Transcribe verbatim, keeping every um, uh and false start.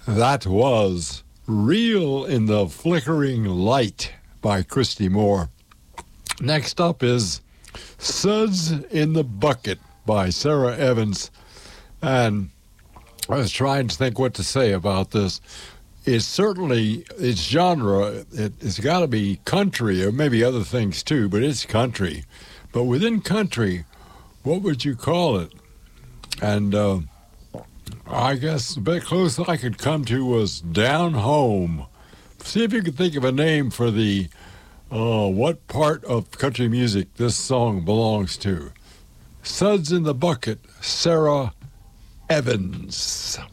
That was Reel in the Flickering Light by Christy Moore. Next up is Suds in the Bucket by Sarah Evans. And I was trying to think what to say about this. It's certainly, its genre, it, it's got to be country, or maybe other things too, but it's country. But within country, what would you call it? And uh, I guess the best close I could come to was Down Home. See if you could think of a name for the, uh, what part of country music this song belongs to. Suds in the Bucket, Sarah Evans.